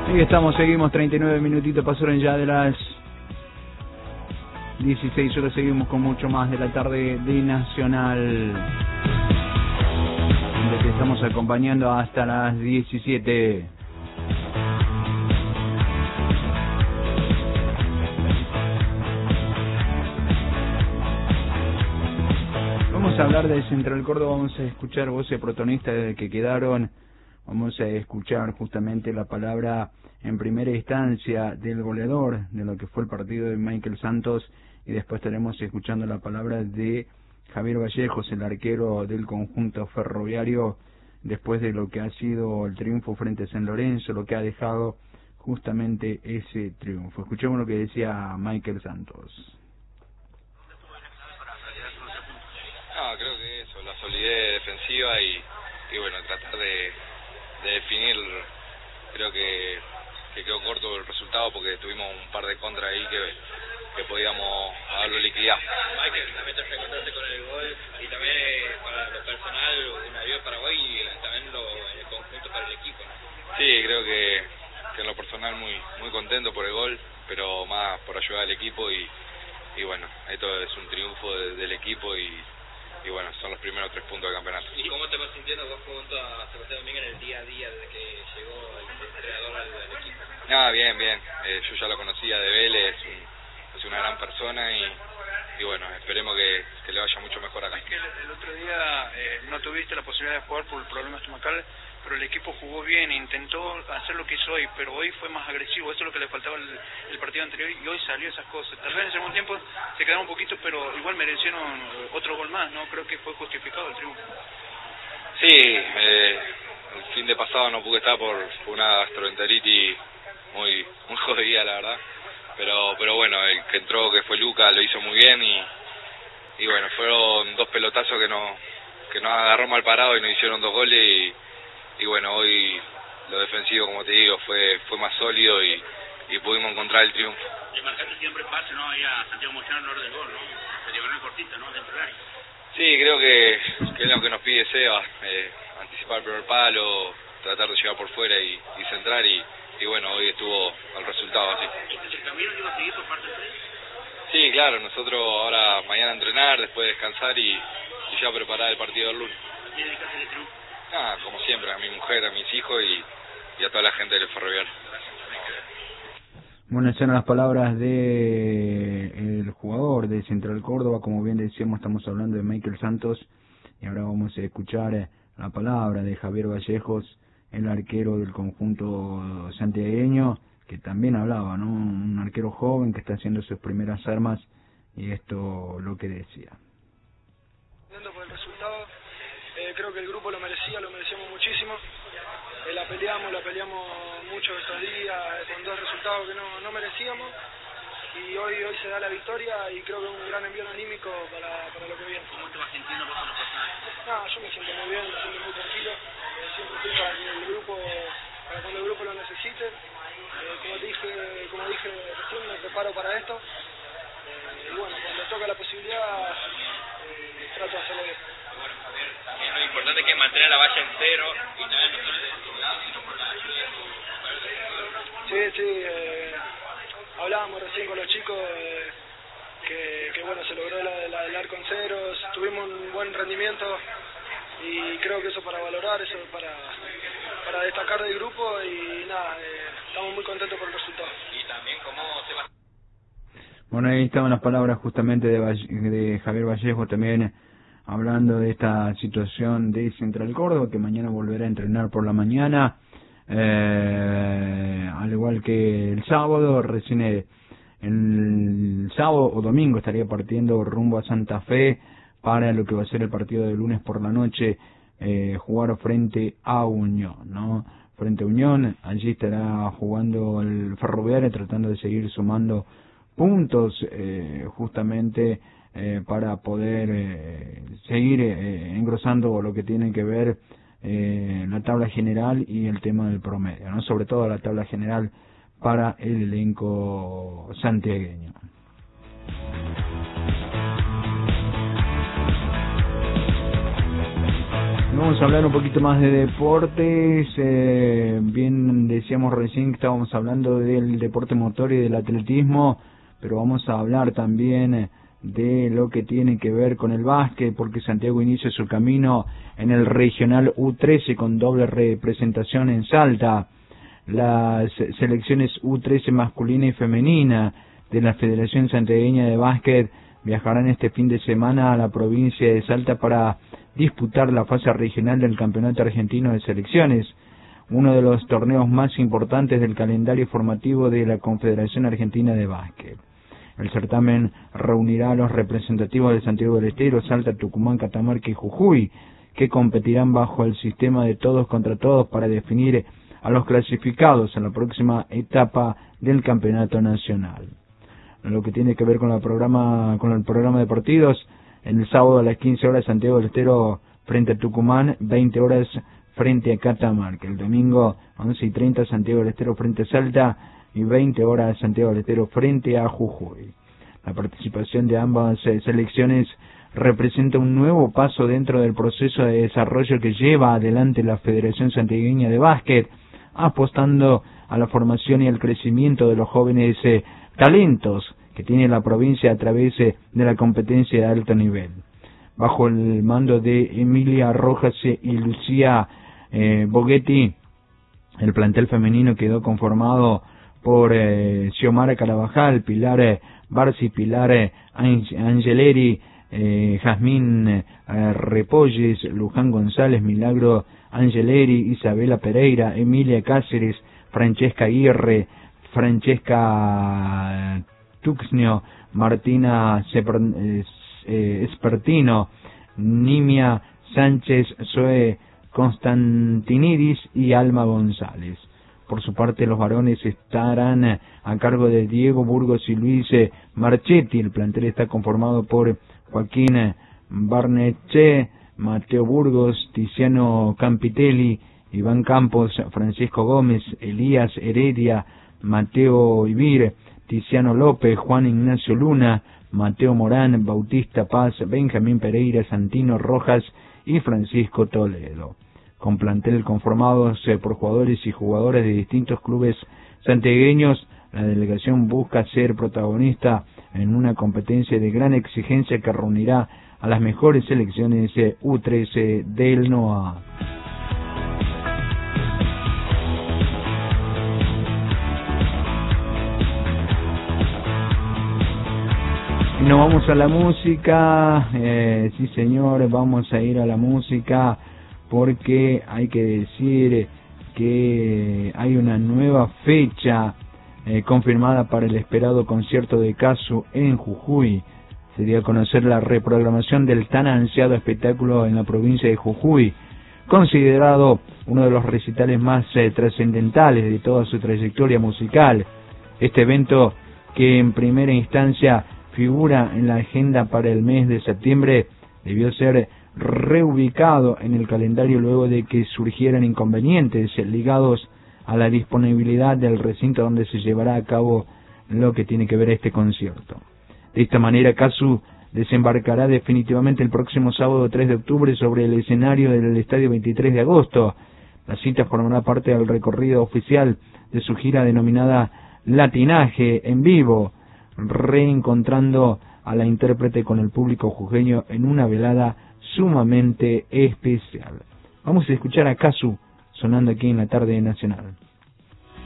Ahí estamos, seguimos, 39 minutitos pasaron ya de las 16 horas, seguimos con mucho más de la tarde de Nacional, donde te estamos acompañando hasta las 17. Vamos a hablar de Central Córdoba, vamos a escuchar voces protagonistas que quedaron. Vamos a escuchar justamente la palabra en primera instancia del goleador de lo que fue el partido de Michael Santos, y después estaremos escuchando la palabra de Javier Vallejos, el arquero del conjunto ferroviario, después de lo que ha sido el triunfo frente a San Lorenzo, lo que ha dejado justamente ese triunfo. Escuchemos lo que decía Michael Santos. No, creo que eso, la solidez defensiva y bueno, tratar de definir. Creo que quedó corto el resultado porque tuvimos un par de contras ahí que podíamos darlo liquidar. Michael, también te encontraste con el gol y también para lo personal, una vez Paraguay y también en el conjunto para el equipo, ¿no? Sí, creo que en lo personal muy contento por el gol, pero más por ayudar al equipo y bueno, esto es un triunfo del equipo y bueno, son los primeros 3 puntos del campeonato. ¿Y cómo te vas sintiendo vos junto a Sebastián Domínguez en el día a día desde que llegó el entrenador al equipo? Bien, yo ya lo conocía de Vélez, es una gran persona y bueno, esperemos que le vaya mucho mejor acá. Es que el otro día no tuviste la posibilidad de jugar por el problema estomacal, pero el equipo jugó bien, intentó hacer lo que hizo hoy, pero hoy fue más agresivo, eso es lo que le faltaba el partido anterior y hoy salió esas cosas. Tal vez en el segundo tiempo se quedaron un poquito, pero igual merecieron otro gol más, ¿no? Creo que fue justificado el triunfo. Sí, el fin de pasado no pude estar por una gastroenteritis muy jodida, la verdad, pero bueno, el que entró, que fue Luca, lo hizo muy bien y bueno, fueron 2 pelotazos que nos agarró mal parado y nos hicieron 2 goles y bueno, hoy lo defensivo, como te digo, fue más sólido y pudimos encontrar el triunfo. Le marcaste siempre pase, ¿no? Ahí a Santiago Moyano en la hora del gol, ¿no? Se llevaron el cortito, ¿no? Dentro del área. Sí, creo que es lo que nos pide Seba, anticipar el primer palo, tratar de llegar por fuera y centrar y bueno, hoy estuvo el resultado así. ¿Este es el camino que iba a seguir por parte de ustedes? Sí, claro, nosotros ahora mañana entrenar, después descansar y ya preparar el partido del lunes. ¿A quién dedicaste el triunfo? Como siempre, a mi mujer, a mis hijos y a toda la gente del ferroviario. Bueno, esas eran las palabras de el jugador de Central Córdoba, como bien decíamos, estamos hablando de Michael Santos, y ahora vamos a escuchar la palabra de Javier Vallejos, el arquero del conjunto santiagueño, que también hablaba, ¿no? Un arquero joven que está haciendo sus primeras armas, y esto lo que decía. Por el resultado, creo que el grupo lo merecíamos muchísimo. La peleamos mucho estos días con 2 resultados que no merecíamos y hoy se da la victoria y creo que es un gran envío anímico para lo que viene. ¿Cómo te vas sintiendo vos con los personajes? Yo me siento muy bien, me siento muy tranquilo, siempre estoy para cuando el grupo lo necesite. Como dije recién, me preparo para esto y bueno, cuando toca la posibilidad trato de hacerlo bien. Bueno, Javier, lo importante es que mantener la valla en cero y también no solo Sí, hablábamos recién con los chicos que bueno, se logró el arco en ceros, tuvimos un buen rendimiento y creo que eso para valorar, eso para destacar del grupo y nada, estamos muy contentos por el resultado. Y también cómo se va. Bueno, ahí estaban las palabras justamente de Javier Vallejo, también hablando de esta situación de Central Córdoba, que mañana volverá a entrenar por la mañana, al igual que el sábado. Recién el sábado o domingo estaría partiendo rumbo a Santa Fe para lo que va a ser el partido de lunes por la noche, jugar frente a Unión, ¿no? Frente a Unión, allí estará jugando el ferroviario, tratando de seguir sumando puntos, justamente para poder seguir engrosando lo que tiene que ver la tabla general y el tema del promedio, ¿no? Sobre todo la tabla general para el elenco santiagueño. Vamos a hablar un poquito más de deportes. Bien decíamos recién que estábamos hablando del deporte motor y del atletismo, pero vamos a hablar también de lo que tiene que ver con el básquet, porque Santiago inicia su camino en el regional U13 con doble representación en Salta. Las selecciones U13 masculina y femenina de la Federación Santiagueña de Básquet viajarán este fin de semana a la provincia de Salta para disputar la fase regional del Campeonato Argentino de Selecciones, uno de los torneos más importantes del calendario formativo de la Confederación Argentina de Básquet. El certamen reunirá a los representativos de Santiago del Estero, Salta, Tucumán, Catamarca y Jujuy, que competirán bajo el sistema de todos contra todos para definir a los clasificados en la próxima etapa del campeonato nacional. Lo que tiene que ver con el programa de partidos, el sábado a las 15 horas Santiago del Estero frente a Tucumán, 20 horas frente a Catamarca. El domingo 11:30 Santiago del Estero frente a Salta y 20 horas Santiago del Estero frente a Jujuy. La participación de ambas selecciones representa un nuevo paso dentro del proceso de desarrollo que lleva adelante la Federación Santiagueña de Básquet, apostando a la formación y al crecimiento de los jóvenes talentos que tiene la provincia a través de la competencia de alto nivel. Bajo el mando de Emilia Rojas y Lucía Boghetti, el plantel femenino quedó conformado por Xiomara Carabajal, Pilar Barci, Pilar Angeleri, Jazmín Repolles, Luján González, Milagro Angeleri, Isabela Pereira, Emilia Cáceres, Francesca Aguirre, Francesca Tuxnio, Martina Espertino, Nimia Sánchez, Zoe Constantinidis y Alma González. Por su parte, los varones estarán a cargo de Diego Burgos y Luis Marchetti. El plantel está conformado por Joaquín Barneche, Mateo Burgos, Tiziano Campitelli, Iván Campos, Francisco Gómez, Elías Heredia, Mateo Ibir, Tiziano López, Juan Ignacio Luna, Mateo Morán, Bautista Paz, Benjamín Pereira, Santino Rojas y Francisco Toledo. Con plantel conformados por jugadores y jugadoras de distintos clubes santiagueños, la delegación busca ser protagonista en una competencia de gran exigencia que reunirá a las mejores selecciones U13 del NOA. Y nos vamos a la música, sí señor, vamos a ir a la música porque hay que decir que hay una nueva fecha confirmada para el esperado concierto de Casu en Jujuy. Se dio a conocer la reprogramación del tan ansiado espectáculo en la provincia de Jujuy, considerado uno de los recitales más trascendentales de toda su trayectoria musical. Este evento, que en primera instancia figura en la agenda para el mes de septiembre, debió ser reubicado en el calendario luego de que surgieran inconvenientes ligados a la disponibilidad del recinto donde se llevará a cabo lo que tiene que ver este concierto. De esta manera, Casu desembarcará definitivamente el próximo sábado 3 de octubre sobre el escenario del Estadio 23 de agosto. La cita formará parte del recorrido oficial de su gira denominada Latinaje en Vivo, reencontrando a la intérprete con el público jujeño en una velada sumamente especial. Vamos a escuchar a Casu sonando aquí en la tarde nacional.